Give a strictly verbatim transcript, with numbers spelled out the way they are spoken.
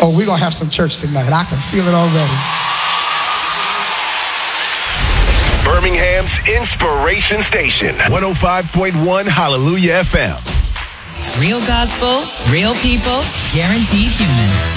Oh, we're going to have some church tonight. I can feel it already. Birmingham's Inspiration Station, one oh five point one Hallelujah F M. Real gospel, real people, guaranteed human.